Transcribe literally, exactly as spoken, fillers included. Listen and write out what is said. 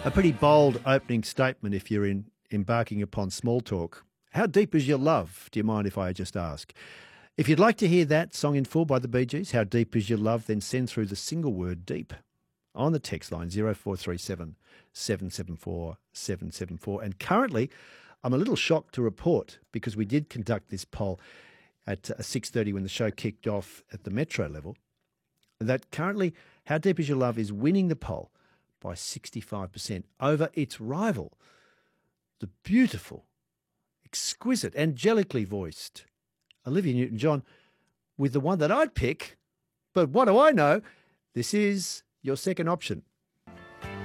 A pretty bold opening statement if you're in, embarking upon small talk. How deep is your love? Do you mind if I just ask? If you'd like to hear that song in full by the Bee Gees, How Deep Is Your Love, then send through the single word deep on the text line zero four three seven, seven seven four, seven seven four. And currently, I'm a little shocked to report, because we did conduct this poll at uh, six thirty when the show kicked off at the Metro level, that currently How Deep Is Your Love is winning the poll by sixty-five percent over its rival, the beautiful, exquisite, angelically voiced Olivia Newton-John, with the one that I'd pick. But what do I know? This is your second option.